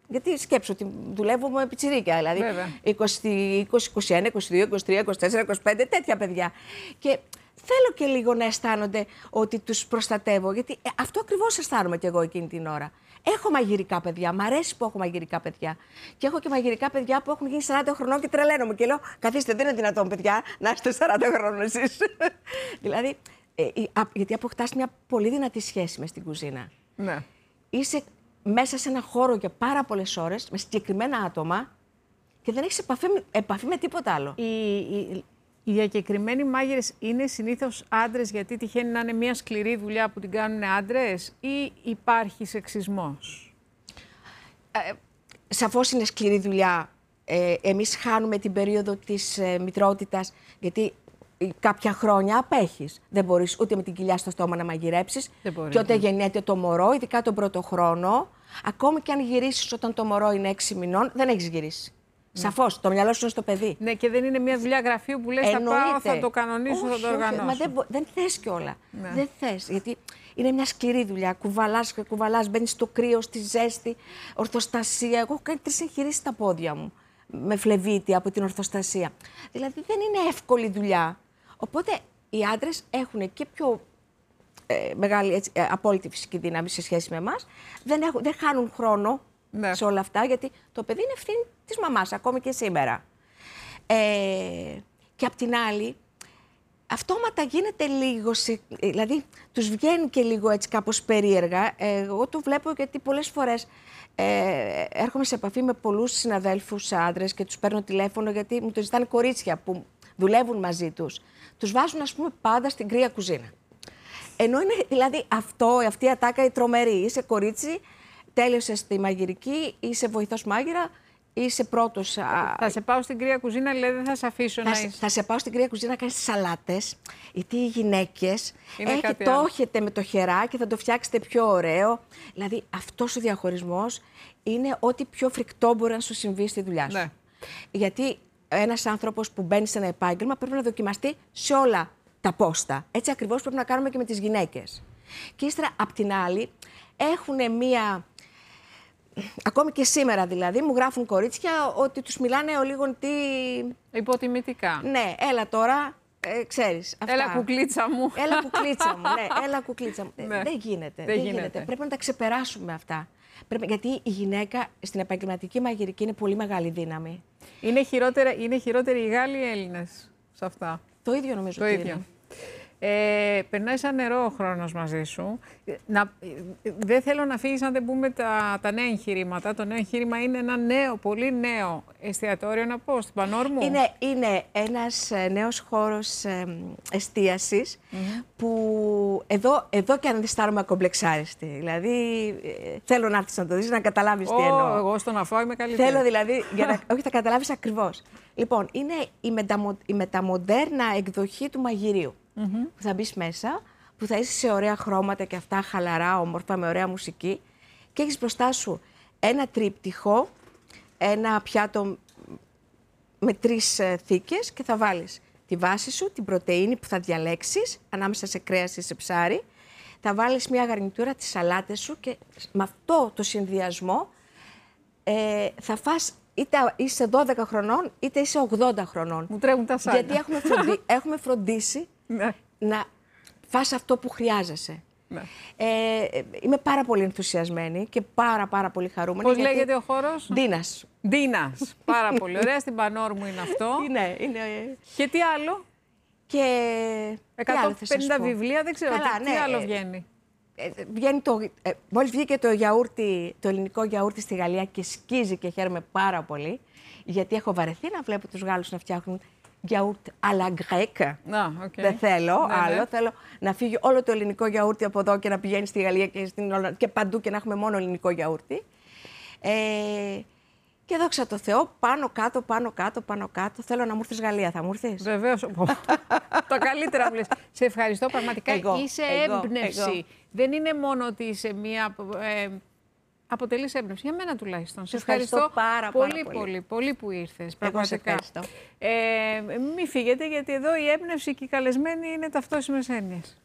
Γιατί σκέψω ότι δουλεύω με πιτσιρίκια, δηλαδή 20, 21, 22, 23, 24, 25, τέτοια παιδιά. Και θέλω και λίγο να αισθάνονται ότι τους προστατεύω, γιατί αυτό ακριβώς αισθάνομαι κι εγώ εκείνη την ώρα. Έχω μαγειρικά παιδιά, μ' αρέσει που έχω μαγειρικά παιδιά. Και έχω και μαγειρικά παιδιά που έχουν γίνει 40 χρονών και τρελαίνομαι και λέω: καθίστε, δεν είναι δυνατόν, παιδιά, να είστε 40 χρονών εσείς. Δηλαδή, γιατί αποκτάς μια πολύ δυνατή σχέση μες στην κουζίνα. Ναι. Είσαι μέσα σε ένα χώρο για πάρα πολλές ώρες με συγκεκριμένα άτομα και δεν έχεις επαφή με τίποτα άλλο. Οι διακεκριμένοι μάγειρες είναι συνήθως άντρες γιατί τυχαίνει να είναι μια σκληρή δουλειά που την κάνουν άντρες ή υπάρχει σεξισμός? Σαφώς είναι σκληρή δουλειά. Εμείς χάνουμε την περίοδο της μητρότητας, γιατί κάποια χρόνια απέχεις. Δεν μπορείς ούτε με την κοιλιά στο στόμα να μαγειρέψεις. Και όταν γεννιέται το μωρό, ειδικά τον πρώτο χρόνο, ακόμη και αν γυρίσεις όταν το μωρό είναι 6 μηνών, δεν έχεις γυρίσει. Σαφώς, το μυαλό σου είναι στο παιδί. Ναι, και δεν είναι μια δουλειά γραφείου που λες θα πάω, θα το κανονίσω, θα το οργανώσω. Μα δεν θες κιόλα. Ναι. Δεν θες, γιατί είναι μια σκληρή δουλειά. Κουβαλάς και κουβαλάς, μπαίνεις στο κρύο, στη ζέστη, ορθοστασία. Εγώ έχω κάνει 3 εγχειρήσεις στα πόδια μου με φλεβίτη από την ορθοστασία. Δηλαδή δεν είναι εύκολη δουλειά. Οπότε οι άντρες έχουν και πιο μεγάλη απόλυτη φυσική δύναμη σε σχέση με εμάς. Δεν χάνουν χρόνο σε όλα αυτά, γιατί το παιδί είναι ευθύνη της μαμάς, ακόμη και σήμερα. Και απ' την άλλη, αυτόματα γίνεται λίγο, δηλαδή τους βγαίνει και λίγο έτσι κάπως περίεργα. Εγώ το βλέπω γιατί πολλές φορές έρχομαι σε επαφή με πολλούς συναδέλφους άντρες και τους παίρνω τηλέφωνο γιατί μου το ζητάνε κορίτσια που δουλεύουν μαζί τους. Τους βάζουν, ας πούμε, πάντα στην κρύα κουζίνα. Ενώ είναι, δηλαδή, αυτή η ατάκα η τρομερή. Είσαι κορίτσι, τέλειωσες τη μαγειρική, είσαι βοηθός μάγειρα, είσαι πρώτος. Θα σε πάω στην κρύα κουζίνα, δηλαδή δεν θα σε αφήσω να είσαι. Θα σε πάω στην κρύα κουζίνα να κάνεις σαλάτες, γιατί οι γυναίκες το έχετε με το χεράκι, θα το φτιάξετε πιο ωραίο. Δηλαδή, αυτός ο διαχωρισμός είναι ό,τι πιο φρικτό μπορεί να σου συμβεί στη δουλειά σου. Ναι. Γιατί ένας άνθρωπος που μπαίνει σε ένα επάγγελμα πρέπει να δοκιμαστεί σε όλα τα πόστα. Έτσι ακριβώς πρέπει να κάνουμε και με τις γυναίκες. Και ύστερα, απ' την άλλη, έχουν μία. Ακόμη και σήμερα δηλαδή, μου γράφουν κορίτσια ότι τους μιλάνε ο λίγο τι. Υποτιμητικά. Ναι, έλα τώρα, ξέρεις. Αυτά. Έλα κουκλίτσα μου. Έλα κουκλίτσα μου, ναι, έλα κουκλίτσα μου. Ναι. Δεν γίνεται. Πρέπει να τα ξεπεράσουμε αυτά. Γιατί η γυναίκα στην επαγγελματική μαγειρική είναι πολύ μεγάλη δύναμη. Είναι χειρότεροι οι Γάλλοι ή οι Έλληνες σε αυτά? Το ίδιο νομίζω ότι είναι. Περνάει σαν νερό ο χρόνος μαζί σου. Δεν θέλω να φύγεις αν δεν πούμε τα νέα εγχειρήματα. Το νέο εγχείρημα είναι ένα πολύ νέο εστιατόριο, να πω, στην Πανόρμου. Είναι ένας νέος χώρος εστίασης που εδώ και αν αισθάνομαι ακομπλεξάριστη. Δηλαδή, θέλω να έρθεις να το δεις, να καταλάβεις τι εννοώ. Εγώ στο να φάω είμαι καλύτερη. Θέλω δηλαδή, όχι θα καταλάβεις ακριβώς. Λοιπόν, είναι η μεταμοντέρνα εκδοχή του μαγειρίου. Που θα μπεις μέσα, που θα είσαι σε ωραία χρώματα και αυτά, χαλαρά, όμορφα, με ωραία μουσική και έχεις μπροστά σου ένα τρίπτυχο, ένα πιάτο με 3 θήκες και θα βάλεις τη βάση σου, την πρωτεΐνη που θα διαλέξεις ανάμεσα σε κρέας ή σε ψάρι, θα βάλεις μια γαρνιτούρα, τις σαλάτες σου και με αυτό το συνδυασμό θα φας είτε είσαι 12 χρονών είτε είσαι 80 χρονών. Μου τρέχουν τα σάλια. Γιατί έχουμε φροντίσει να φας αυτό που χρειάζεσαι. Ναι. Είμαι πάρα πολύ ενθουσιασμένη και πάρα πολύ χαρούμενη. Πώς λέγεται ο χώρος? Ντίνας. Ντίνας. Πάρα πολύ ωραία. Στην Πανόρμου είναι αυτό. είναι. Και τι άλλο? Και 150 βιβλία, δεν ξέρω. Τι άλλο βγαίνει? Μόλις βγήκε το γιαούρτι, το ελληνικό γιαούρτι στη Γαλλία και σκίζει και χαίρομαι πάρα πολύ, γιατί έχω βαρεθεί να βλέπω τους Γάλλους να φτιάχνουν γιαούρτ à la grecque. Δεν θέλω άλλο. Θέλω να φύγει όλο το ελληνικό γιαούρτι από εδώ και να πηγαίνει στη Γαλλία και παντού και να έχουμε μόνο ελληνικό γιαούρτι. Και δόξα τω Θεώ, πάνω κάτω. Θέλω να μου έρθεις Γαλλία. Θα μου έρθεις? Βεβαίως. Τα καλύτερα μου λες. Σε ευχαριστώ πραγματικά. Είσαι έμπνευση. Δεν είναι μόνο ότι είσαι μία. Αποτελείς έμπνευση, για μένα τουλάχιστον. Σε ευχαριστώ πολύ που ήρθες. Πραγματικά. Εγώ σε ευχαριστώ. Μην φύγετε, γιατί εδώ η έμπνευση και οι καλεσμένοι είναι ταυτόσιμες έννοιες.